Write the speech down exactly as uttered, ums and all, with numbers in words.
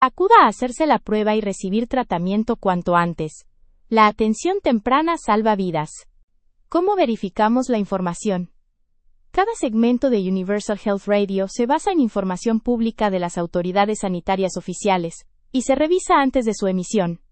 Acuda a hacerse la prueba y recibir tratamiento cuanto antes. La atención temprana salva vidas. ¿Cómo verificamos la información? Cada segmento de Universal Health Radio se basa en información pública de las autoridades sanitarias oficiales y se revisa antes de su emisión.